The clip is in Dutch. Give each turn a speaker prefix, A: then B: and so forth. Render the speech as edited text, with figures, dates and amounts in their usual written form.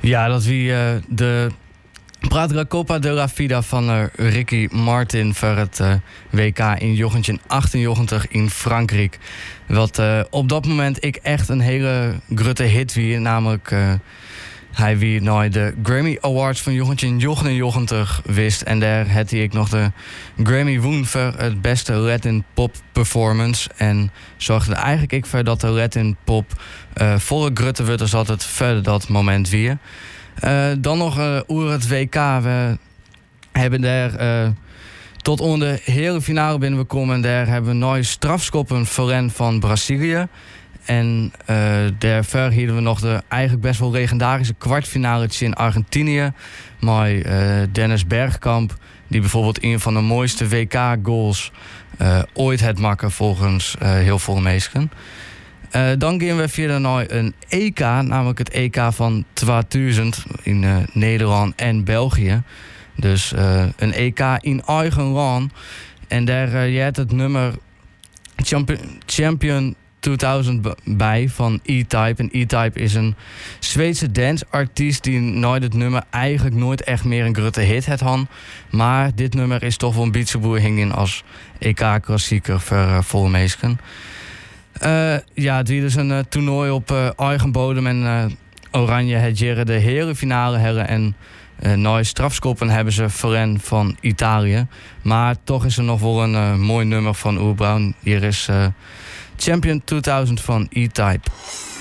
A: Ja, dat wie de Pratra Copa de la Vida van Ricky Martin voor het WK in 1998 in Frankrijk. Wat op dat moment ik echt een hele grote hit wie, namelijk hij wie nou de Grammy Awards van 1999 wist. En daar had hij ik nog de Grammy woon voor het beste Latin pop performance. En zorgde er eigenlijk ik voor dat de Latin pop volle grutte wordt als het verder dat moment weer. Dan nog over het WK. We hebben daar tot onder de hele finale binnengekomen. En daar hebben we nooit strafschoppen voor van Brazilië. En daarvoor hielden we nog de eigenlijk best wel legendarische kwartfinale in Argentinië. Met Dennis Bergkamp, die bijvoorbeeld een van de mooiste WK-goals ooit had maken volgens heel veel mensen. Dan gaan we verder naar een EK, namelijk het EK van 2000 in Nederland en België. Dus een EK in eigen land. En daar je hebt het nummer Champion 2000 bij van E-Type. En E-Type is een Zweedse danceartiest die nooit het nummer eigenlijk nooit echt meer een grote hit had han. Maar dit nummer is toch wel een beetje boerhing als EK-klassieker voor volle mensen. Ja, het was dus een toernooi op eigen bodem en Oranje het jaren de hele finale herren en nooit strafschoppen hebben ze voor van Italië. Maar toch is er nog wel een mooi nummer van Oer Brown. Hier is Champion 2000 van E-Type.